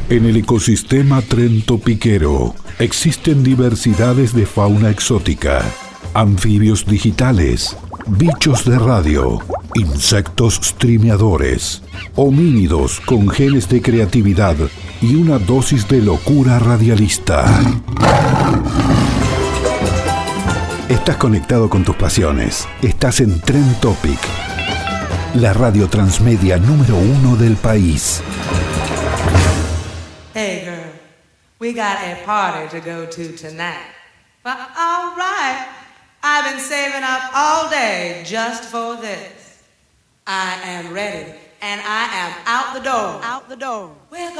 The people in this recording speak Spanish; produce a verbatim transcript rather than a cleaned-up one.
En el ecosistema Trento-Piquero existen diversidades de fauna exótica, anfibios digitales, bichos de radio, insectos streameadores, homínidos con genes de creatividad y una dosis de locura radialista. Estás conectado con tus pasiones. Estás en Trend Topic, la radio transmedia número uno del país. Hey girl, we got a party to go to tonight. But all right, I've been saving up all day just for this. I am ready, and I am out the door. Out the door. We're